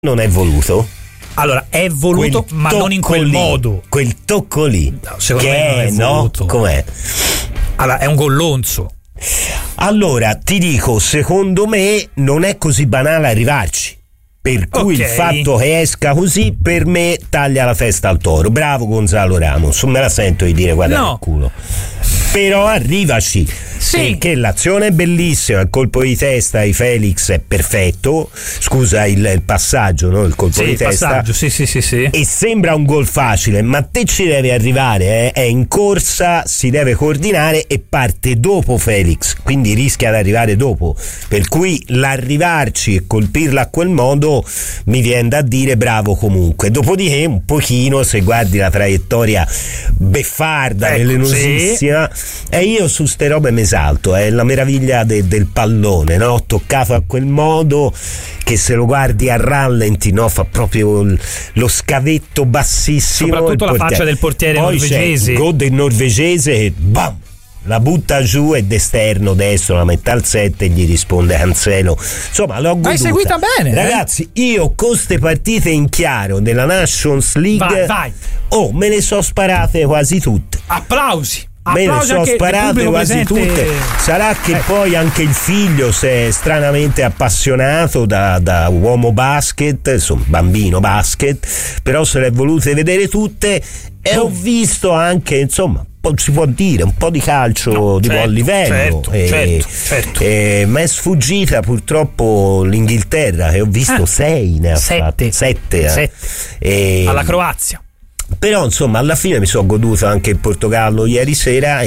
non è voluto? Allora, è voluto, ma non in quel modo. Quel tocco lì. No, secondo me non è voluto. Com'è? Allora, è un gollonzo. Allora, ti dico, secondo me non è così banale arrivarci. Per cui il fatto che esca così, per me, taglia la testa al toro. Bravo Gonzalo Ramos, non me la sento di dire guarda il culo. Però arrivaci, perché l'azione è bellissima, il colpo di testa di Felix è perfetto, scusa il passaggio, no? Il colpo di testa, sì. E sembra un gol facile, ma te ci deve arrivare, è in corsa, si deve coordinare e parte dopo Felix, quindi rischia di arrivare dopo, per cui l'arrivarci e colpirla a quel modo mi viene da dire bravo comunque. Dopodiché un pochino, se guardi la traiettoria beffarda, velenosissima, e io su ste robe mi esalto, è la meraviglia del pallone, no? Toccato a quel modo che se lo guardi a rallenti, no? Fa proprio lo scavetto bassissimo, soprattutto la faccia del portiere poi norvegese, c'è il gol del norvegese che bam, la butta giù e d'esterno destro la mette al 7 e gli risponde Cancelo. Insomma, l'ho goduta. Hai seguita bene, ragazzi, io con ste partite in chiaro della Nations League vai. Me ne so sparate quasi tutte. Applausi. Me ne so sparate quasi tutte. Sarà che poi anche il figlio si è stranamente appassionato da uomo basket, insomma bambino basket, però se le è volute vedere tutte e ho visto anche, insomma, si può dire un po' di calcio di buon livello, certo. Ma è sfuggita purtroppo l'Inghilterra, che ho visto 6 ne ha fatte, 7 alla Croazia. Però insomma alla fine mi sono goduto anche il Portogallo ieri sera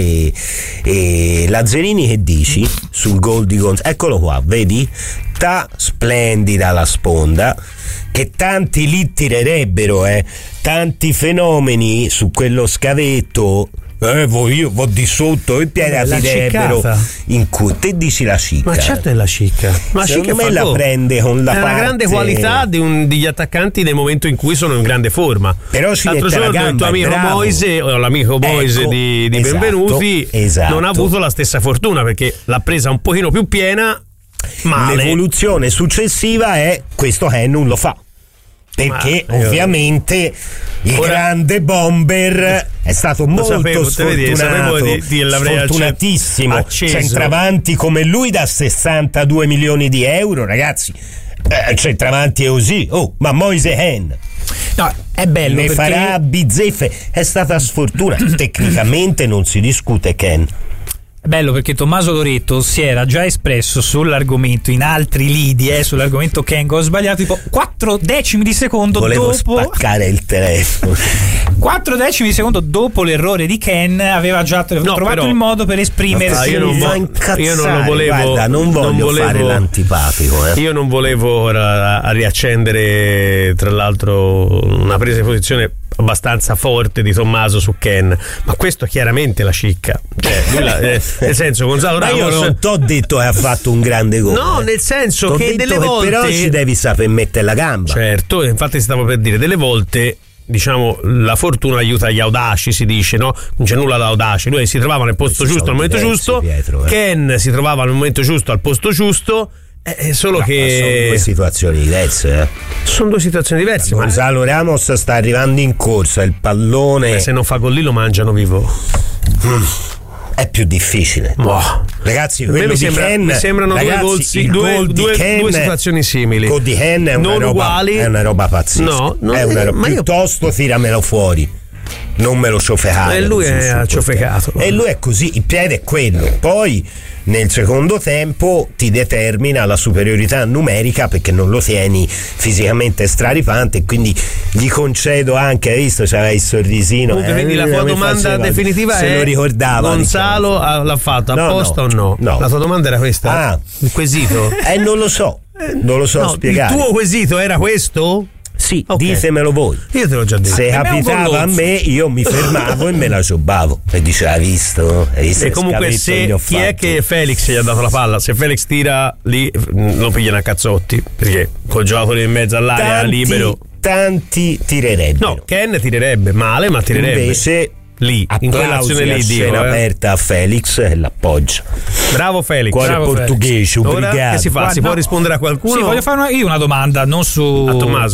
e Lazzarini, che dici sul gol di Gonzalo? Eccolo qua, vedi? Splendida la sponda, che tanti lì tirerebbero, tanti fenomeni su quello scavetto. Io vo di sotto e piede la tirerebbero in cui te dici la cicca. Ma certo è la cicca. Ma secondo me la prende con la parte. È una grande qualità degli attaccanti nel momento in cui sono in grande forma. Però ci mette la gamba, il tuo amico Moise, o l'amico Moise di Benvenuti, non ha avuto la stessa fortuna, perché l'ha presa un pochino più piena. Male. L'evoluzione successiva è questo che non lo fa, perché ovviamente il grande bomber è stato molto sfortunato, sfortunatissimo. Centravanti come lui da 62 milioni di euro, ragazzi, centravanti è così. Ma Moise Hen è bello, ne farà bizzeffe, è stata sfortuna. Tecnicamente non si discute, Ken. È bello perché Tommaso Loretto si era già espresso sull'argomento in altri lidi, sull'argomento Ken, ho sbagliato tipo 4 decimi di secondo volevo dopo spaccare il telefono. 4 decimi di secondo dopo l'errore di Ken aveva già trovato il modo per esprimersi. Io non lo volevo, guarda, non voglio fare l'antipatico. Io non volevo ora riaccendere, tra l'altro, una presa di posizione abbastanza forte di Tommaso su Ken, ma questo chiaramente la cicca, nel senso, Gonzalo Ramos, io non t'ho detto che ha fatto un grande gol, no, nel senso t'ho che delle volte però ci devi saper mettere la gamba. Certo, infatti stavo per dire, delle volte diciamo la fortuna aiuta gli audaci, si dice, no? Non c'è nulla da audaci. Lui si trovava nel posto giusto al momento giusto, Pietro, Ken si trovava nel momento giusto al posto giusto. Solo che sono due situazioni diverse. Sono due situazioni diverse. Gonzalo Ramos sta arrivando in corsa, il pallone. Se non fa gol lì lo mangiano vivo. È più difficile. Ragazzi, mi sembrano due situazioni simili. Gol di Ken è una roba uguali. È una roba pazzesca. Piuttosto tiramelo fuori. Non me lo ciofecare. E lui è ciofecato. E lui è così, il piede è quello. Poi nel secondo tempo ti determina la superiorità numerica, perché non lo tieni fisicamente straripante, e quindi gli concedo anche, hai visto, c'aveva il sorrisino. Quindi la tua domanda definitiva se è: lo ricordava Gonzalo l'ha fatto apposta o no? No. La tua domanda era questa? Il quesito? Non lo so spiegare. Il tuo quesito era questo? Sì, ditemelo voi. Io te l'ho già detto. Se capitava a me, io mi fermavo e me la giubbavo e diceva: hai visto? E comunque chi è che Felix gli ha dato la palla? Se Felix tira lì lo pigliano a cazzotti, perché col giocatore in mezzo all'area libero. Tanti tirerebbero. No, Ken tirerebbe male, ma tirerebbe. Invece lì, in quell'azione lì, scena aperta a Felix e l'appoggio. Bravo Felix. Cuore Bravo portoghese, Ora obrigado. che si fa? Si può rispondere a qualcuno? Sì, voglio fare io una domanda, non su a Tommaso.